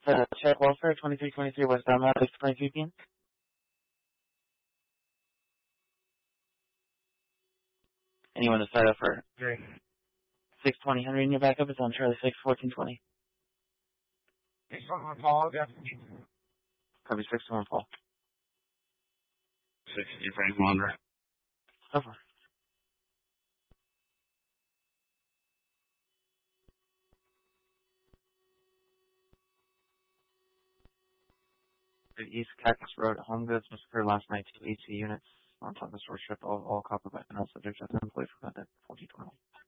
Check welfare, 2323 West Dalmat, 623 p.m. Anyone to start up for 620 Henry in your backup is on Charlie 6, 1420. 611 Paul, yeah. Copy 621 Paul. 60 Frank Wander. Over. East Cactus Road, Home Goods, Mr. last night, 2 AC units on top of the store strip, all copper by and all subject to employee for content, 1420.